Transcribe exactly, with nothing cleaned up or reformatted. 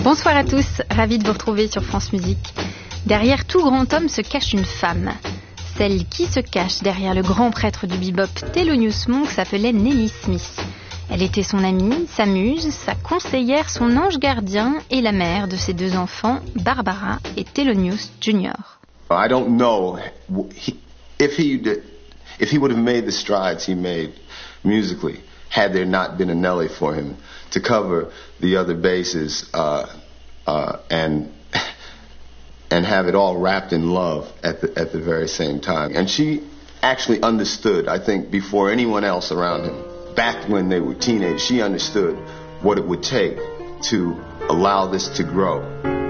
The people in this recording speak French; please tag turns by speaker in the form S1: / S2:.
S1: Bonsoir à tous, ravi de vous retrouver sur France Musique. Derrière tout grand homme se cache une femme. Celle qui se cache derrière le grand prêtre du bebop Thelonious Monk s'appelait Nellie Smith. Elle était son amie, sa muse, sa conseillère, son ange gardien et la mère de ses deux enfants, Barbara et Thelonious Junior
S2: I don't know if he did, if he would have made the strides he made musically had there not been a Nelly for him to cover the other bases uh, uh, and and have it all wrapped in love at the at the very same time. And she actually understood, I think, before anyone else around him. Back when they were teenagers, she understood what it would take to allow this to grow.